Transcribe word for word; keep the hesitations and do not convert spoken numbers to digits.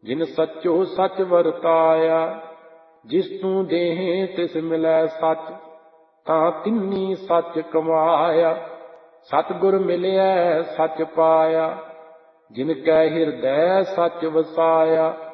जिन सच्चो सच वरताया। जिस तू देहे तिस मिलै सच, तां तिन्नी सच कमाया। सतगुर मिलिया सच पाया, जिन कै हिरदै सच वसाया।